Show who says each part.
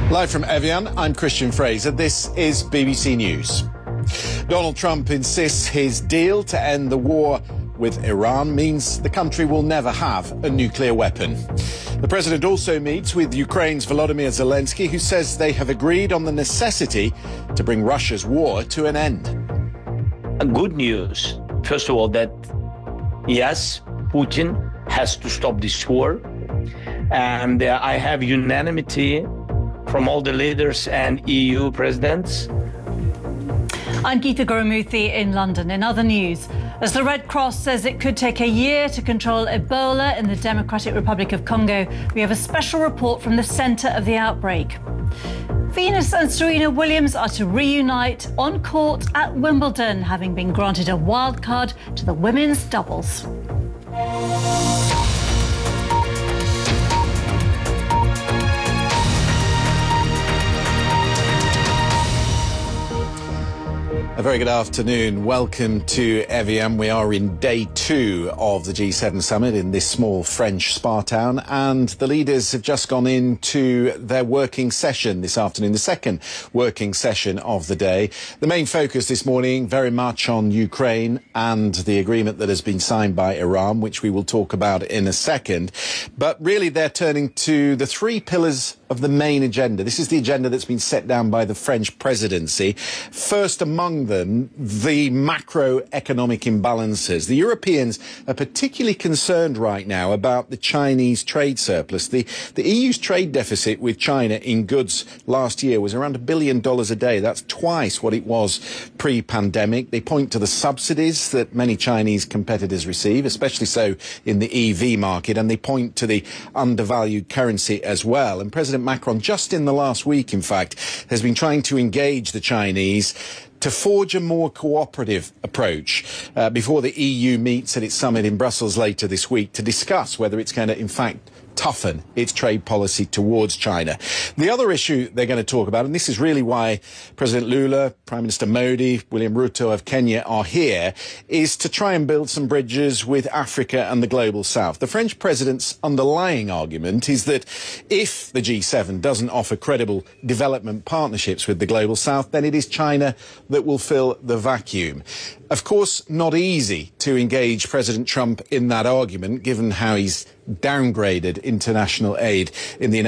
Speaker 1: Live from Evian, I'm Christian Fraser. This is BBC News. Donald Trump insists his deal to end the war with Iran means the country will never have a nuclear weapon. The president also meets with Ukraine's Volodymyr Zelensky, who says they have agreed on the necessity to bring Russia's war to an end.
Speaker 2: Good news, first of all, that yes, Putin has to stop this war. And I have unanimity from all the leaders and EU presidents.
Speaker 3: I'm Geeta Gurumuthy in London. In other news, as the Red Cross says it could take a year to control Ebola in the Democratic Republic of Congo, we have a special report from the centre of the outbreak. Venus and Serena Williams are to reunite on court at Wimbledon, having been granted a wild card to the women's doubles.
Speaker 1: A very good afternoon. Welcome to Evian. We are in day 2 of the G7 summit in this small French spa town, and the leaders have just gone into their working session this afternoon, the second working session of the day. The main focus this morning very much on Ukraine and the agreement that has been signed by Iran, which we will talk about in a second. But really they're turning to the 3 pillars of the main agenda. This is the agenda that's been set down by the French presidency. First among them, the macroeconomic imbalances. The Europeans are particularly concerned right now about the Chinese trade surplus. The EU's trade deficit with China in goods last year was around $1 billion a day. That's twice what it was pre-pandemic. They point to the subsidies that many Chinese competitors receive, especially so in the EV market, and they point to the undervalued currency as well. And President Macron, just in the last week, in fact, has been trying to engage the Chinese to forge a more cooperative approach before the EU meets at its summit in Brussels later this week to discuss whether it's going to, in fact, toughen its trade policy towards China. The other issue they're going to talk about, and this is really why President Lula, Prime Minister Modi, William Ruto of Kenya are here, is to try and build some bridges with Africa and the global south. The French president's underlying argument is that if the G7 doesn't offer credible development partnerships with the global south, then it is China that will fill the vacuum. Of course, not easy to engage President Trump in that argument, given how he's downgraded international aid in the